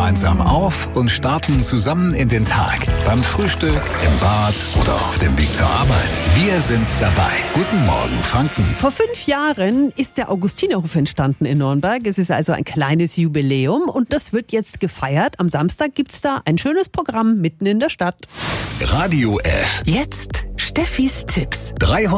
gemeinsam auf und starten zusammen in den Tag. Beim Frühstück, im Bad oder auf dem Weg zur Arbeit. Wir sind dabei. Guten Morgen, Franken. Vor 5 Jahren ist der Augustinerhof entstanden in Nürnberg. Es ist also ein kleines Jubiläum und das wird jetzt gefeiert. Am Samstag gibt's da ein schönes Programm mitten in der Stadt. Radio F. Jetzt Steffis Tipps.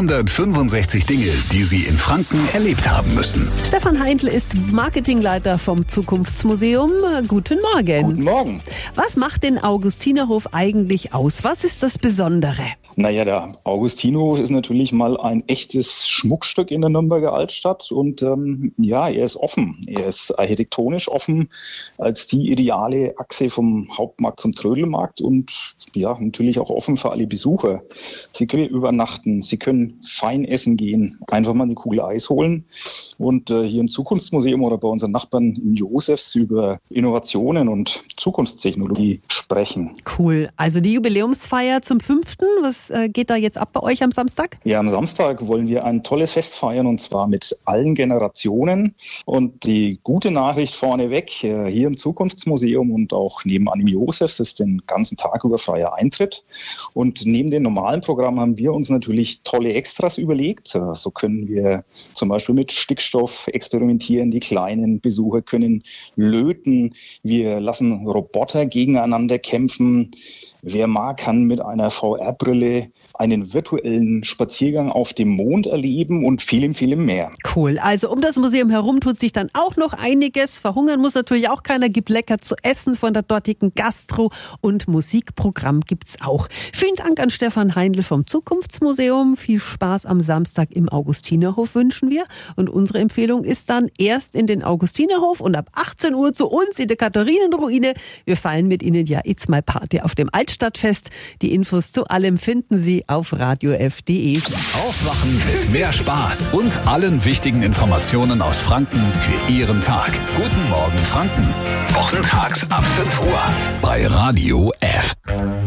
365 Dinge, die Sie in Franken erlebt haben müssen. Stefan Heindl ist Marketingleiter vom Zukunftsmuseum. Guten Morgen. Guten Morgen. Was macht den Augustinerhof eigentlich aus? Was ist das Besondere? Naja, der Augustinerhof ist natürlich mal ein echtes Schmuckstück in der Nürnberger Altstadt und er ist offen. Er ist architektonisch offen als die ideale Achse vom Hauptmarkt zum Trödelmarkt und ja, natürlich auch offen für alle Besucher. Sie können übernachten, Sie können fein essen gehen, einfach mal eine Kugel Eis holen und hier im Zukunftsmuseum oder bei unseren Nachbarn im Josefs über Innovationen und Zukunftstechnologie sprechen. Cool. Also die Jubiläumsfeier zum 5. Was geht da jetzt ab bei euch am Samstag? Ja, am Samstag wollen wir ein tolles Fest feiern und zwar mit allen Generationen. Und die gute Nachricht vorneweg, hier im Zukunftsmuseum und auch nebenan im Josefs ist den ganzen Tag über freier Eintritt. Und neben dem normalen Programm haben wir uns natürlich tolle Extras überlegt. So können wir zum Beispiel mit Stickstoff experimentieren. Die kleinen Besucher können löten. Wir lassen Roboter gegeneinander kämpfen. Wer mag, kann mit einer VR-Brille einen virtuellen Spaziergang auf dem Mond erleben und vielem, vielem mehr. Cool. Also um das Museum herum tut sich dann auch noch einiges. Verhungern muss natürlich auch keiner. Gibt lecker zu essen von der dortigen Gastro und Musikprogramm gibt's auch. Vielen Dank an Stefan Heindl vom Zukunftsmuseum. Viel Spaß am Samstag im Augustinerhof wünschen wir. Und unsere Empfehlung ist dann erst in den Augustinerhof und ab 18 Uhr zu uns in der Katharinenruine. Wir feiern mit Ihnen ja It's My Party auf dem Altstadtfest. Die Infos zu allem finden Sie auf radiof.de. Aufwachen mit mehr Spaß und allen wichtigen Informationen aus Franken für Ihren Tag. Guten Morgen, Franken. Wochentags ab 5 Uhr bei Radio F.